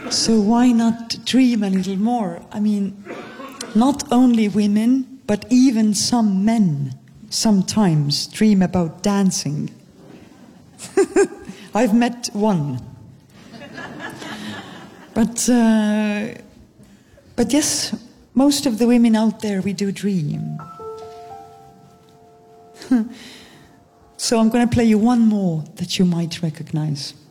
So why not dream a little more? I mean, not only women, but even some men sometimes dream about dancing. I've met one. But yes, most of the women out there, we do dream. So I'm going to play you one more that you might recognize.